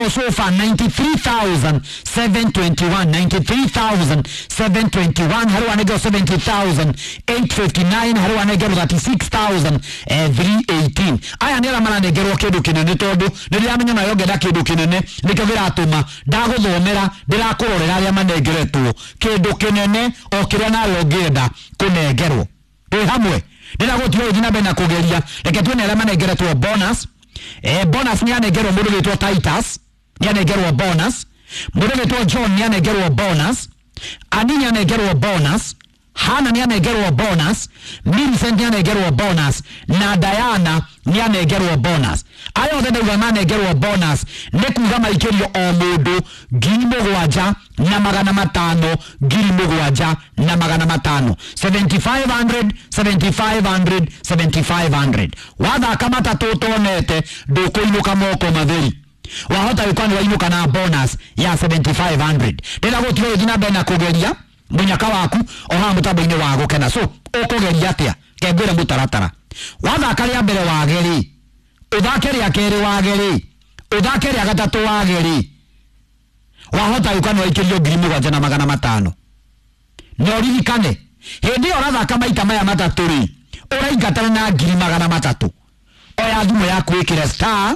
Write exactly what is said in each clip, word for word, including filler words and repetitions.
so far ninety-three thousand seven hundred twenty-one, ninety-three thousand seven hundred twenty-one, haru anegero seventy thousand eight hundred fifty-nine, haru anegero thirty-six thousand three hundred eighteen. Aya nera mana negero kedu kinene tondu niria amenya na yogeda kedu kinene nikavira atuma ndaguthomera ndirakurorera aria manegeretwo kedu kinene okiria na yogeda kunegerwo e hamwe ndiragutuo ithina bena kugeria reke tuone aria manegeretwo bonus. Eh, bonus ni anegerwo mundu witwa Titus ni anegerwo bonus, mundu witwa John ni anegerwo bonus, Ani ni anegerwo bonus, Hana ni anegerwo bonus, Millicent ni anegerwo bonus, na Diana ni anegerwo bonus. Ayo thende uga manegerwo bonus nikuga maikirio o mundu ngiri mugwanja na magana matano, ngiri mugwanja na magana matano, seventy-five hundred, seventy-five hundred, seventy-five hundred. Watha kama tatuto nete ndukuinuka moko matheri wahota yukwani wainuka na bonus ya seventy-five hundred. Ndira gutiro jina bena kugeria munyaka waku oha mutambo-ini wa gukena so ukugeria atia kengwira mutaratara watha karia mbere wageri uthake ria keri wageri uthake ria gatatu wageri wahota yukwani waikirio ngiri mugwanja na magana matano. No ririkane hindi urathaka maita maya matatu ri uraingatana na ngiri magana matatu. Oya thumu yaku ikire star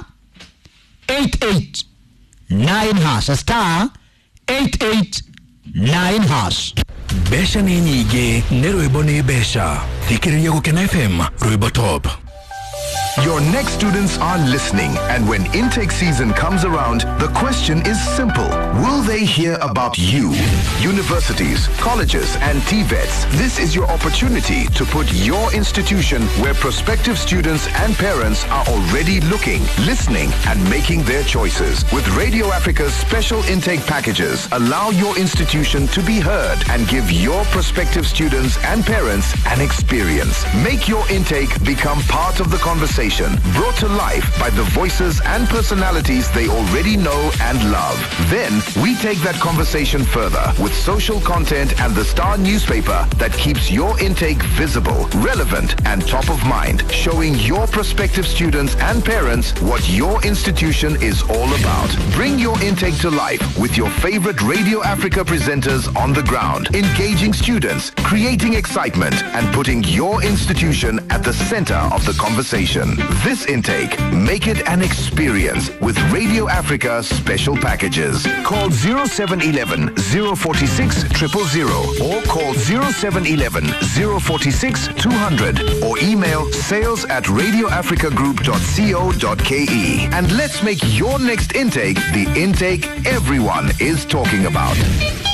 eight eight nine hash, star eight eight nine hash. Besha ni nyige ne rwimbo ni besha thikiriria Gukena F M rwimbo top. Your next students are listening, and when intake season comes around, the question is simple. Will they hear about you? Universities, colleges, and T VETs, this is your opportunity to put your institution where prospective students and parents are already looking, listening, and making their choices. With Radio Africa's special intake packages, allow your institution to be heard and give your prospective students and parents an experience. Make your intake become part of the conversation, brought to life by the voices and personalities they already know and love. Then we take that conversation further with social content and the Star newspaper that keeps your intake visible, relevant, and top of mind, showing your prospective students and parents what your institution is all about. Bring your intake to life with your favorite Radio Africa presenters on the ground, engaging students, creating excitement, and putting your institution at the center of the conversation. This intake, make it an experience with Radio Africa special packages. Call zero seven one one, zero four six, zero zero zero or call zero seven one one, zero four six, two hundred or email sales at radioafricagroup dot co dot ke. And let's make your next intake the intake everyone is talking about.